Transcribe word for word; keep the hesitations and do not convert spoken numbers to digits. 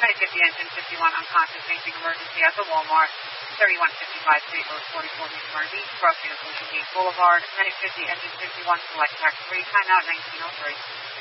Medic fifty, engine fifty-one, unconscious, facing emergency at the Walmart, thirty-one fifty-five State Road forty-four, Newport Beach, crossing Ocean Gate Boulevard. Medic fifty, engine fifty-one, select tax three, timeout nineteen oh three.